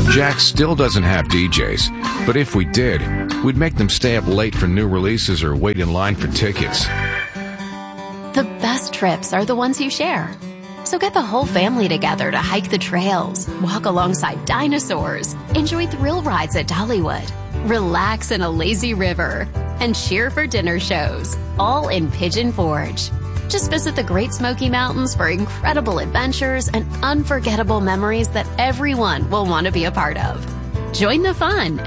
Jack still doesn't have DJs, but if we did, we'd make them stay up late for new releases or wait in line for tickets. The best trips are the ones you share. So get the whole family together to hike the trails, walk alongside dinosaurs, enjoy thrill rides at Dollywood, relax in a lazy river, and cheer for dinner shows, all in Pigeon Forge. Just visit the Great Smoky Mountains for incredible adventures and unforgettable memories that everyone will want to be a part of. Join the fun